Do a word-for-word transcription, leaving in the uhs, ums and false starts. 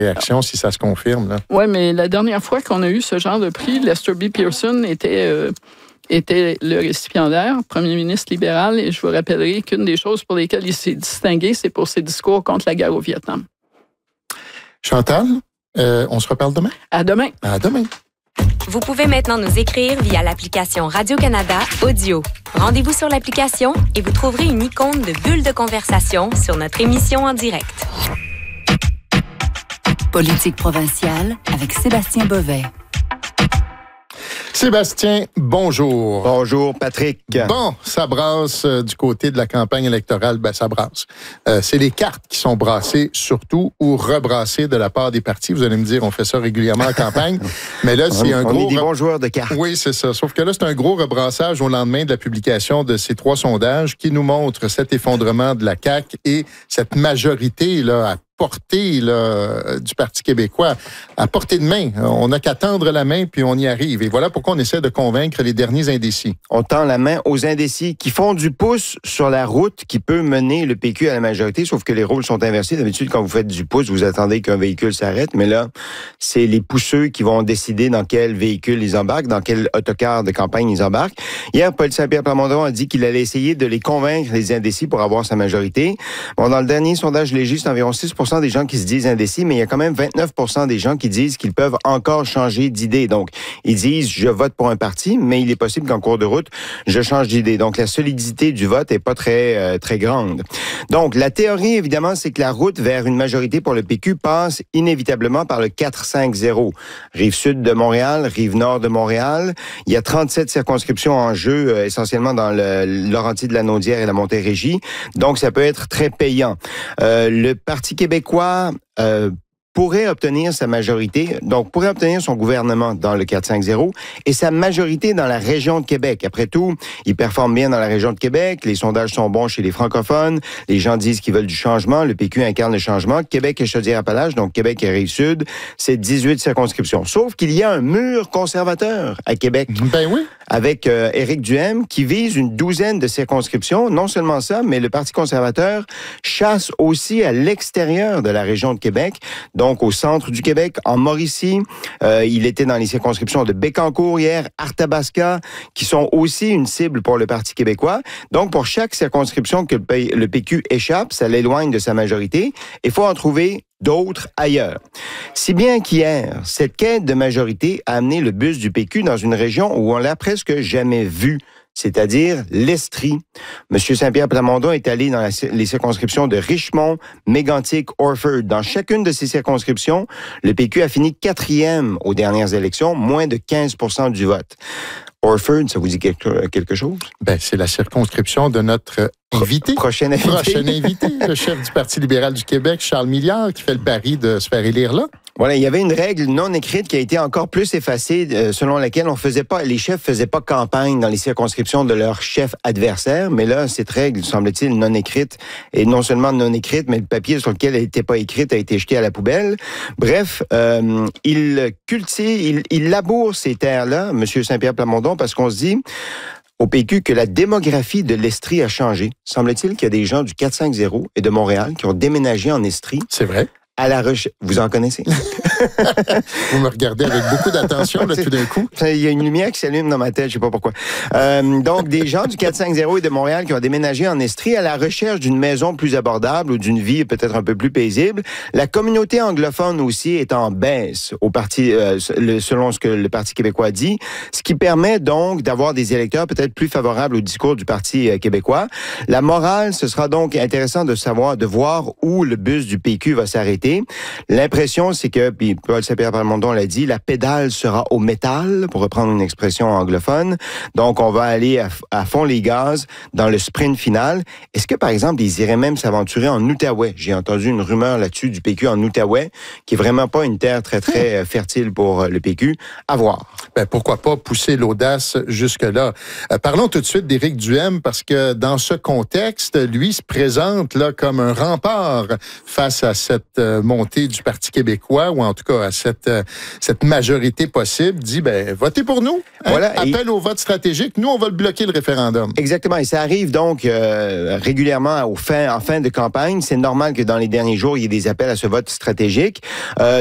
réaction si ça se confirme. Oui, mais la dernière fois qu'on a eu ce genre de prix, Lester B. Pearson était, euh, était le récipiendaire, premier ministre libéral, et je vous rappellerai qu'une des choses pour lesquelles il s'est distingué, c'est pour ses discours contre la guerre au Vietnam. Chantal, euh, on se reparle demain? À demain. À demain. Vous pouvez maintenant nous écrire via l'application Radio-Canada Audio. Rendez-vous sur l'application et vous trouverez une icône de bulle de conversation sur notre émission en direct. Politique provinciale avec Sébastien Bovet. Sébastien, bonjour. Bonjour, Patrick. Bon, ça brasse euh, du côté de la campagne électorale, ben ça brasse. Euh, c'est les cartes qui sont brassées surtout ou rebrassées de la part des partis. Vous allez me dire, on fait ça régulièrement en campagne, mais là, c'est on, un on gros... est des bons joueurs de cartes. Oui, c'est ça. Sauf que là, c'est un gros rebrassage au lendemain de la publication de ces trois sondages qui nous montrent cet effondrement de la C A Q et cette majorité là à portée là, du Parti québécois, à portée de main. On n'a qu'à tendre la main, puis on y arrive. Et voilà pourquoi on essaie de convaincre les derniers indécis. On tend la main aux indécis qui font du pouce sur la route qui peut mener le P Q à la majorité, sauf que les rôles sont inversés. D'habitude, quand vous faites du pouce, vous attendez qu'un véhicule s'arrête, mais là, c'est les pousseux qui vont décider dans quel véhicule ils embarquent, dans quel autocar de campagne ils embarquent. Hier, Paul Saint-Pierre Plamondon a dit qu'il allait essayer de les convaincre, les indécis, pour avoir sa majorité. Bon, dans le dernier sondage léger, c'est environ six pour cent des gens qui se disent indécis, mais il y a quand même vingt-neuf pour cent des gens qui disent qu'ils peuvent encore changer d'idée. Donc, ils disent, je vote pour un parti, mais il est possible qu'en cours de route, je change d'idée. Donc, la solidité du vote est pas très, euh, très grande. Donc, la théorie, évidemment, c'est que la route vers une majorité pour le P Q passe inévitablement par le quatre cinq zéro. Rive sud de Montréal, rive nord de Montréal. Il y a trente-sept circonscriptions en jeu, euh, essentiellement dans le Laurentides-la-Naudière et la Montérégie. Donc, ça peut être très payant. Euh, le Parti québécois Euh, pourrait obtenir sa majorité, donc pourrait obtenir son gouvernement dans le quatre cinq zéro et sa majorité dans la région de Québec. Après tout, il performe bien dans la région de Québec, les sondages sont bons chez les francophones, les gens disent qu'ils veulent du changement, le P Q incarne le changement. Québec et Chaudière-Appalaches, donc Québec et Rive-Sud, c'est dix-huit circonscriptions. Sauf qu'il y a un mur conservateur à Québec. Ben oui. Avec euh, Éric Duhaime, qui vise une douzaine de circonscriptions. Non seulement ça, mais le Parti conservateur chasse aussi à l'extérieur de la région de Québec, donc au centre du Québec, en Mauricie. Euh, il était dans les circonscriptions de Bécancour hier, Arthabasca, qui sont aussi une cible pour le Parti québécois. Donc, pour chaque circonscription que le P Q échappe, ça l'éloigne de sa majorité. Il faut en trouver d'autres ailleurs. Si bien qu'hier, cette quête de majorité a amené le bus du P Q dans une région où on l'a presque jamais vu, c'est-à-dire l'Estrie. Monsieur Saint-Pierre Plamondon est allé dans la, les circonscriptions de Richmond, Mégantic, Orford. Dans chacune de ces circonscriptions, le P Q a fini quatrième aux dernières élections, moins de quinze pour cent du vote. Orford, ça vous dit quelque, quelque chose? Ben, c'est la circonscription de notre invité. Prochain invité. Prochain invité, le chef du Parti libéral du Québec, Charles Milliard, qui fait le pari de se faire élire là. Voilà, il y avait une règle non écrite qui a été encore plus effacée, euh, selon laquelle on faisait pas, les chefs faisaient pas campagne dans les circonscriptions de leur chef adversaire. Mais là, cette règle, semble-t-il, non écrite, et non seulement non écrite, mais le papier sur lequel elle n'était pas écrite a été jeté à la poubelle. Bref, euh, il cultive, il, il laboure ces terres-là, M. Saint-Pierre Plamondon, parce qu'on se dit au P Q que la démographie de l'Estrie a changé. Semble-t-il qu'il y a des gens du quatre cinq zéro et de Montréal qui ont déménagé en Estrie. C'est vrai. À la recherche. Vous en connaissez? Vous me regardez avec beaucoup d'attention, là, tout d'un coup. Il y a une lumière qui s'allume dans ma tête, je sais pas pourquoi. Euh, donc, des gens du quatre cinq zéro et de Montréal qui ont déménagé en Estrie à la recherche d'une maison plus abordable ou d'une vie peut-être un peu plus paisible. La communauté anglophone aussi est en baisse au parti, euh, selon ce que le Parti québécois dit, ce qui permet donc d'avoir des électeurs peut-être plus favorables au discours du Parti québécois. La morale, ce sera donc intéressant de savoir, de voir où le bus du P Q va s'arrêter. L'impression, c'est que, puis Paul Saint-Pierre Plamondon l'a dit, la pédale sera au métal, pour reprendre une expression anglophone. Donc, on va aller à, à fond les gaz dans le sprint final. Est-ce que, par exemple, ils iraient même s'aventurer en Outaouais? J'ai entendu une rumeur là-dessus du P Q en Outaouais, qui est vraiment pas une terre très, très fertile pour le P Q. À voir. Ben, pourquoi pas pousser l'audace jusque-là? Euh, parlons tout de suite d'Éric Duhaime, parce que dans ce contexte, lui se présente là comme un rempart face à cette euh, euh, montée du Parti québécois, ou en tout cas à cette, euh, cette majorité possible, dit, ben, votez pour nous. Hein? Voilà, Appel et... au vote stratégique. Nous, on va le bloquer, le référendum. Exactement. Et ça arrive donc euh, régulièrement au fin, en fin de campagne. C'est normal que dans les derniers jours, il y ait des appels à ce vote stratégique. Euh,